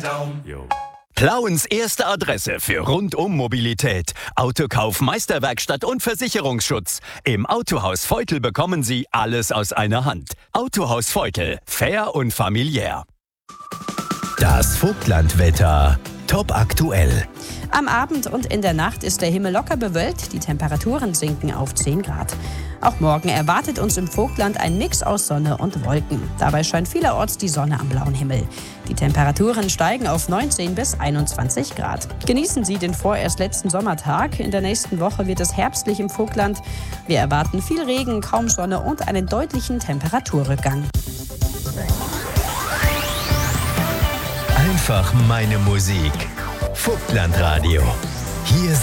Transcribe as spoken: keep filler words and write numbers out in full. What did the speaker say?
Jo. Plauens erste Adresse für Rundum-Mobilität. Autokauf, Meisterwerkstatt und Versicherungsschutz. Im Autohaus Feutel bekommen Sie alles aus einer Hand. Autohaus Feutel. Fair und familiär. Das Vogtlandwetter. Top aktuell. Am Abend und in der Nacht ist der Himmel locker bewölkt. Die Temperaturen sinken auf zehn Grad. Auch morgen erwartet uns im Vogtland ein Mix aus Sonne und Wolken. Dabei scheint vielerorts die Sonne am blauen Himmel. Die Temperaturen steigen auf neunzehn bis einundzwanzig Grad. Genießen Sie den vorerst letzten Sommertag. In der nächsten Woche wird es herbstlich im Vogtland. Wir erwarten viel Regen, kaum Sonne und einen deutlichen Temperaturrückgang. Einfach meine Musik. Vogtlandradio. Hier